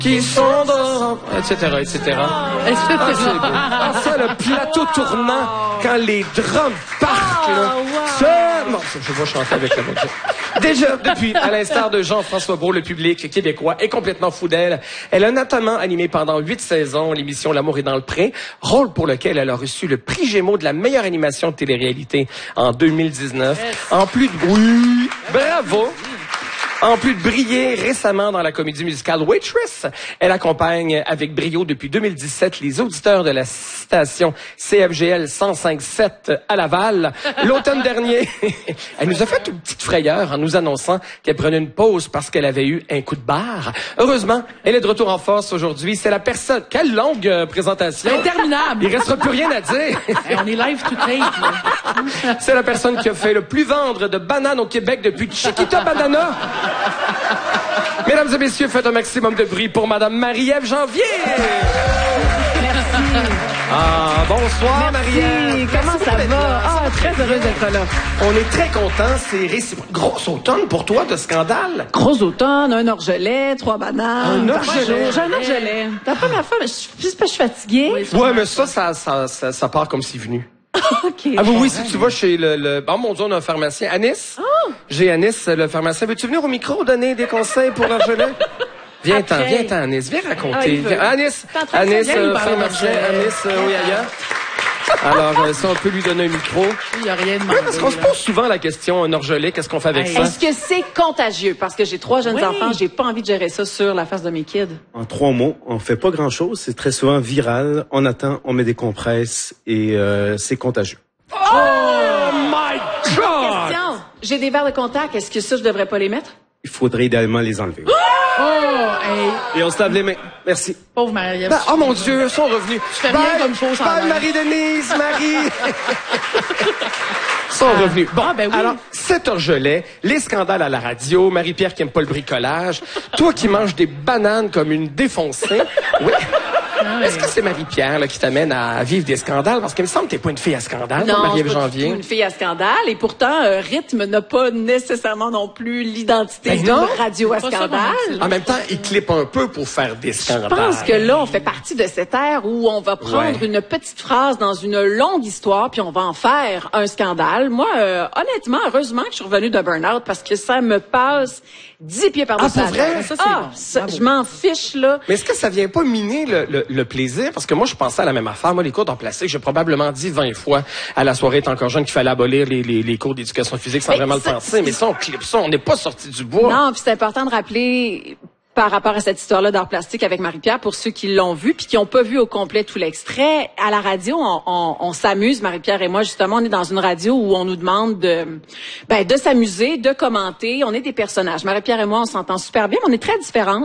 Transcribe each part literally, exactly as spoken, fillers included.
qui sont dans... et cetera, et cetera. Est-ce que Ah, c'est beau. Ah, ça, le plateau tournant, quand les drums partent, là. Ça... Non, je vais chanter avec la musique. Déjà, depuis, à l'instar de Jean-François Brault, le public québécois est complètement fou d'elle. Elle a notamment animé pendant huit saisons l'émission L'amour est dans le pré, rôle pour lequel elle a reçu le prix Gémeaux de la meilleure animation de télé-réalité en deux mille dix-neuf. Yes. En plus de... Oui! Bravo! En plus de briller récemment dans la comédie musicale Waitress, elle accompagne avec brio depuis deux mille dix-sept les auditeurs de la station C F G L cent cinq sept à Laval. L'automne dernier, elle nous a fait une petite frayeur en nous annonçant qu'elle prenait une pause parce qu'elle avait eu un coup de barre. Heureusement, elle est de retour en force aujourd'hui. C'est la personne... Quelle longue euh, présentation! Interminable! Il restera plus rien à dire. Hey, on est live to tape. C'est la personne qui a fait le plus vendre de bananes au Québec depuis Chiquita Banana. Mesdames et messieurs, faites un maximum de bruit pour Madame Marie-Ève Janvier. Merci. Ah, bonsoir Marie-Ève. Comment ça va? Ah, très heureuse d'être là. On est très contents, c'est réciproque. Grosse automne pour toi de scandale. Gros automne, un orgelet, trois bananes. Un orgelet? J'ai un orgelet. La première fois, je suis juste parce que je suis fatiguée. Oui, ouais, mais ça ça, ça, ça, ça part comme si venu. OK. Ah oui, oui, si tu vas chez le... le... Oh mon Dieu, on a un pharmacien. Anis? Oh. J'ai Anis, le pharmacien. Veux-tu venir au micro donner des conseils pour l'orgelet? Viens-t'en, viens-t'en, Anis. Viens raconter. Ah, Anis, Anis, euh, pharmacien, Anis, euh, oui, ailleurs. Alors, euh, ça, on peut lui donner un micro. Il n'y a rien de Oui, parce qu'on se pose souvent la question, un orgelet, qu'est-ce qu'on fait avec ça? Est-ce que c'est contagieux? Parce que j'ai trois jeunes oui. enfants, j'ai pas envie de gérer ça sur la face de mes kids. En trois mots, on fait pas grand-chose. C'est très souvent viral. On attend, on met des compresses et euh, c'est contagieux. Oh my God! Question. J'ai des verres de contact. Est-ce que ça, je devrais pas les mettre? Il faudrait idéalement les enlever. Oh, hey. Et on se lave les mains. Merci. Pauvre Marie-Ève. Ben, oh mon Dieu, ils sont revenus. Tu fais rien comme fausse en Bye, l'air. Marie-Denise, Marie. Ils sont revenus. Bon, ah, ben oui. alors, cet orgelet, les scandales à la radio, Marie-Pierre qui aime pas le bricolage, toi qui manges des bananes comme une défoncée. Oui. Ah, Est-ce que c'est Marie-Pierre là, qui t'amène à vivre des scandales? Parce qu'il me semble que t'es pas une fille à scandale, Non, Marie-Ève je suis pas Janvier. du tout une fille à scandale. Et pourtant, euh, Rythme n'a pas nécessairement non plus l'identité Ben d'une non. radio à C'est pas ça, scandale. mon En même temps, il clippe un peu pour faire des scandales. Je pense que là, on fait partie de cette ère où on va prendre Ouais. une petite phrase dans une longue histoire puis on va en faire un scandale. Moi, euh, honnêtement, heureusement que je suis revenue de burn-out parce que ça me passe dix pieds par-dessus Ah, la pour vrai? tête. Ça, c'est Ah, bon. ça, Bravo. je m'en fiche, là. Mais est-ce que ça vient pas miner le, le, le plaisir? Parce que moi, je pensais à la même affaire. Moi, les cours d'art plastique, j'ai probablement dit vingt fois à la soirée est encore jeune qu'il fallait abolir les, les, les cours d'éducation physique sans Mais vraiment ça- le penser. Mais ça, on clip ça. On n'est pas sorti du bois. Non, puis c'est important de rappeler par rapport à cette histoire-là d'art plastique avec Marie-Pierre, pour ceux qui l'ont vu puis qui n'ont pas vu au complet tout l'extrait, à la radio, on, on, on s'amuse, Marie-Pierre et moi, justement, on est dans une radio où on nous demande de, ben, de s'amuser, de commenter. On est des personnages. Marie-Pierre et moi, on s'entend super bien, mais on est très différentes.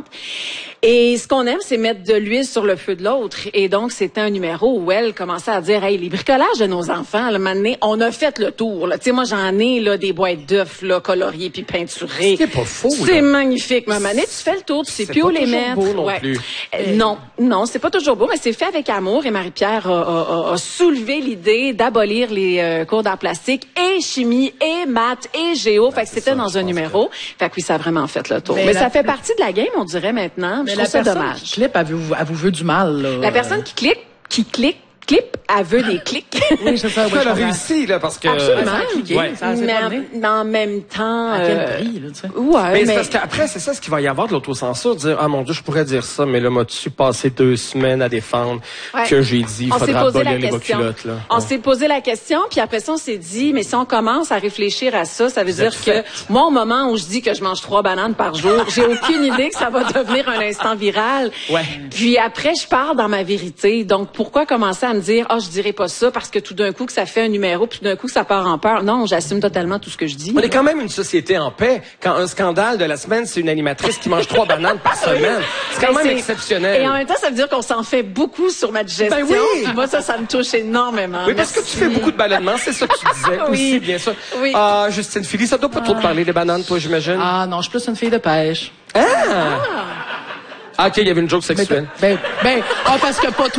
Et ce qu'on aime, c'est mettre de l'huile sur le feu de l'autre. Et donc, c'était un numéro où elle commençait à dire, hey, les bricolages de nos enfants, là, maintenant, on a fait le tour, là. Tu sais, moi, j'en ai, là, des boîtes d'œufs, là, coloriées puis peinturées. C'est pas faux, C'est là. magnifique. Ma manette, tu fais le tour, tu sais C'est plus où pas les toujours mettre. beau non Ouais. plus. Euh, non, non, c'est pas toujours beau, mais c'est fait avec amour. Et Marie-Pierre a, a- a- a soulevé l'idée d'abolir les euh, cours d'art plastique et chimie et maths et géo. Fait que c'était ça, dans je un pense numéro. Fait que oui, ça a vraiment fait le tour. Mais Mais, la- ça fait partie de la game, on dirait maintenant. Mais Je la trouve ça personne dommage. qui clip, elle vous, elle vous veut du mal, là. La personne qui clique, qui clique, clip, elle veut des clics. Oui, c'est ça, oui, Elle je a comprends. réussi, là, parce que... Absolument. Ça a cliqué, Ouais. ça s'est mais, pas en, donné. mais en même temps... À quel euh, prix, là, tu sais? Ouais, Mais, mais... c'est parce qu'après, c'est ça ce qu'il va y avoir de l'autocensure, dire, ah mon Dieu, je pourrais dire ça, mais là, m'as-tu passé deux semaines à défendre Ouais. que j'ai dit, il On s'est faudra posé la abolir les bas question. culottes, là. On Ouais. s'est posé la question, puis après ça, on s'est dit, mais si on commence à réfléchir à ça, ça veut Vous dire êtes que faite. moi, au moment où je dis que je mange trois bananes par jour, j'ai aucune idée que ça va devenir un instant viral. Ouais. Puis après, je pars dans ma vérité. Donc, pourquoi commencer à me dire, ah, oh, je dirais pas ça parce que tout d'un coup que ça fait un numéro, puis tout d'un coup que ça part en peur. Non, j'assume totalement tout ce que je dis. On est quand même une société en paix. Quand un scandale de la semaine, c'est une animatrice qui mange trois bananes par semaine. C'est quand Ben, même c'est- exceptionnel. Et en même temps, ça veut dire qu'on s'en fait beaucoup sur ma digestion. Ben oui. Puis moi, ça, ça me touche énormément. Oui, parce que tu fais beaucoup de ballonnements, c'est ça que tu disais Oui. aussi, bien sûr. Oui. Ah, Justine Philly, ça doit pas trop te parler des bananes, toi, j'imagine? Ah, non, je suis plus une fille de pêche. Ah! Ah, OK, il y avait une joke Mais sexuelle. Ben, ben, ah, parce que pas